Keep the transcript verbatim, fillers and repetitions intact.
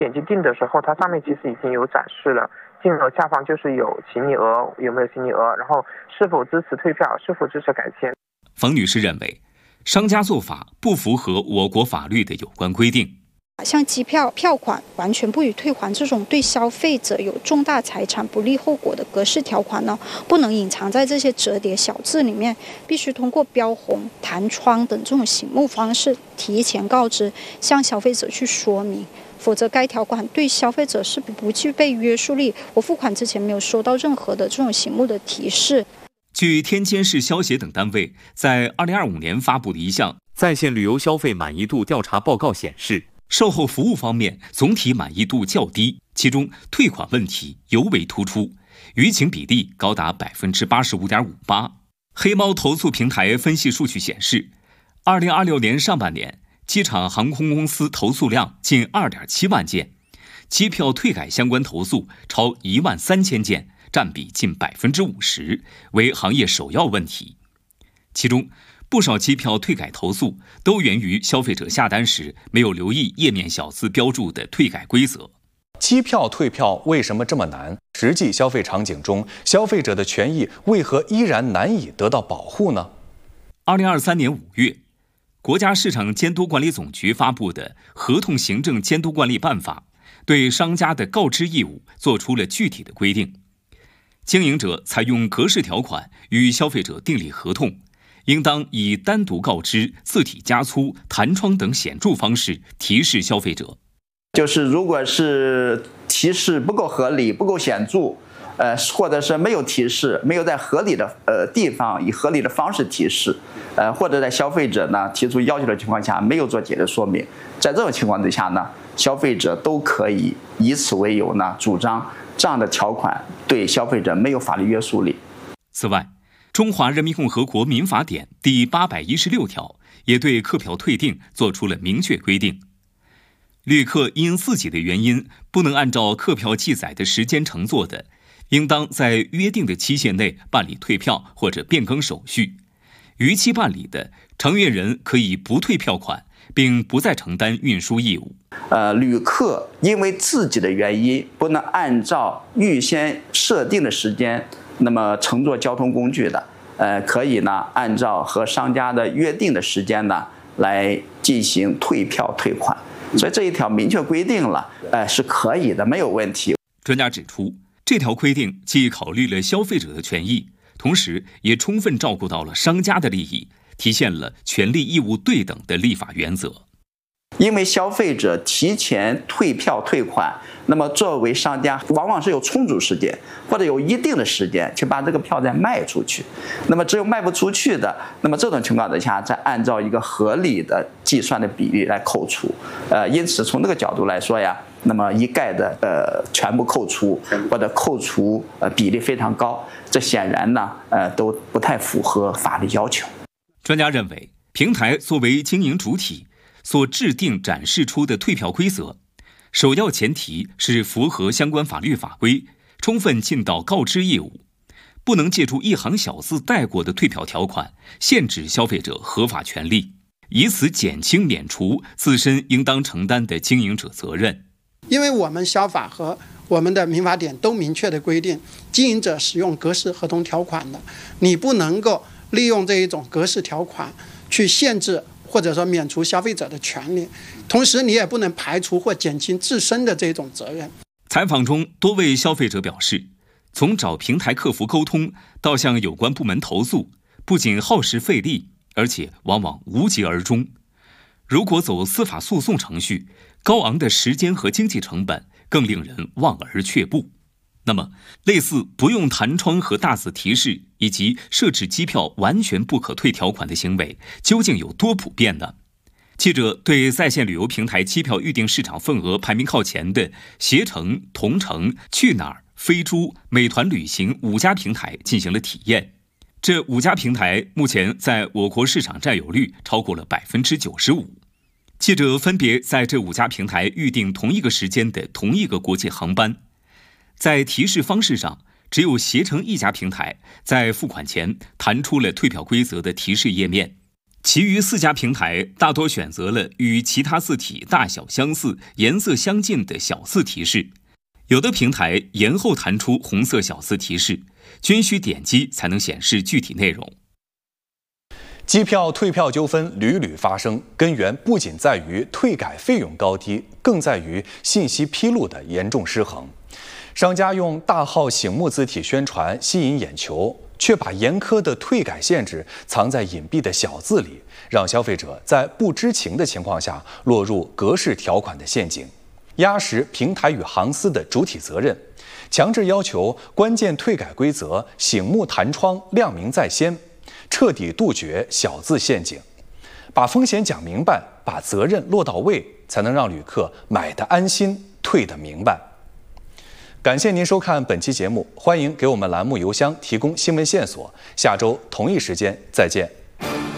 点击订的时候，它上面其实已经有展示了，金额下方就是有起拟额，有没有起拟额，然后是否支持退票，是否支持改签。 冯女士认为，商家做法不符合我国法律的有关规定。 像机票票款完全不予退还这种对消费者有重大财产不利后果的格式条款呢，不能隐藏在这些折叠小字里面，必须通过标红、弹窗等这种醒目方式提前告知，向消费者去说明，否则该条款对消费者是不具备约束力。我付款之前没有收到任何的这种醒目的提示。 据天津市消协等单位在二零二五年发布的一项在线旅游消费满意度调查报告显示，售后服务方面总体满意度较低，其中退款问题尤为突出，舆情比例高达 百分之八十五点五八。 黑猫投诉平台分析数据显示，二零二六年上半年机场航空公司投诉量近 二点七万件，机票退改相关投诉超一万三千件，占比近 百分之五十， 为行业首要问题。其中不少机票退改投诉都源于消费者下单时没有留意页面小字标注的退改规则。 机票退票为什么这么难？实际消费场景中，消费者的权益为何依然难以得到保护呢？ 二零二三年五月，国家市场监督管理总局发布的《合同行政监督管理办法》对商家的告知义务作出了具体的规定。经营者采用格式条款与消费者订立合同，应当以单独告知、字体加粗、弹窗等显著方式提示消费者。 就是如果是提示不够合理、不够显著，呃，或者是没有提示，没有在合理的呃地方以合理的方式提示，呃，或者在消费者呢提出要求的情况下没有做解释说明，在这种情况之下呢，消费者都可以以此为由呢主张这样的条款对消费者没有法律约束力。 此外，中华人民共和国民法典第八百一十六条也对客票退订作出了明确规定。旅客因自己的原因不能按照客票记载的时间乘坐的，应当在约定的期限内办理退票或者变更手续。逾期办理的，承运人可以不退票款，并不再承担运输义务。 呃，旅客因为自己的原因不能按照预先设定的时间那么乘坐交通工具的，呃，可以呢按照和商家的约定的时间呢来进行退票退款。所以这一条明确规定了，呃，是可以的，没有问题。 专家指出，这条规定既考虑了消费者的权益，同时也充分照顾到了商家的利益，体现了权利义务对等的立法原则。 因为消费者提前退票退款，那么作为商家往往是有充足时间或者有一定的时间去把这个票再卖出去，那么只有卖不出去的，那么这种情况之下再按照一个合理的计算的比例来扣除。呃，因此从这个角度来说呀，那么一概的呃全部扣除或者扣除呃比例非常高，这显然呢呃都不太符合法律要求。 专家认为，平台作为经营主体所制定展示出的退票规则，首要前提是符合相关法律法规，充分尽到告知义务，不能借助一行小字带过的退票条款限制消费者合法权利，以此减轻免除自身应当承担的经营者责任。 因为我们消法和我们的民法典都明确的规定，经营者使用格式合同条款的，你不能够利用这一种格式条款去限制或者说免除消费者的权利，同时你也不能排除或减轻自身的这种责任。 采访中，多位消费者表示，从找平台客服沟通到向有关部门投诉，不仅耗时费力，而且往往无疾而终。如果走司法诉讼程序，高昂的时间和经济成本更令人望而却步。那么，类似不用弹窗和大字提示，以及设置机票完全不可退条款的行为，究竟有多普遍呢？记者对在线旅游平台机票预订市场份额排名靠前的携程、同程、去哪儿、飞猪、美团旅行五家平台进行了体验。这五家平台目前在我国市场占有率超过了 百分之九十五。记者分别在这五家平台预订同一个时间的同一个国际航班。在提示方式上，只有携程一家平台在付款前弹出了退票规则的提示页面， 其余四家平台大多选择了与其他字体大小相似、颜色相近的小字提示，有的平台延后弹出红色小字提示，均需点击才能显示具体内容。 机票退票纠纷屡屡发生，根源不仅在于退改费用高低，更在于信息披露的严重失衡。商家用大号醒目字体宣传吸引眼球，却把严苛的退改限制藏在隐蔽的小字里，让消费者在不知情的情况下落入格式条款的陷阱，压实平台与航司的主体责任，强制要求关键退改规则醒目弹窗亮明在先，彻底杜绝小字陷阱，把风险讲明白，把责任落到位，才能让旅客买得安心，退得明白。感谢您收看本期节目，欢迎给我们栏目邮箱提供新闻线索。下周同一时间再见。